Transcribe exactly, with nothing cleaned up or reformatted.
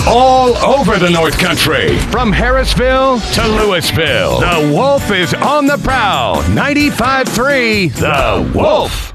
all over the North Country. From Harrisville to Louisville, the Wolf is on the prowl. ninety-five point three The Wolf.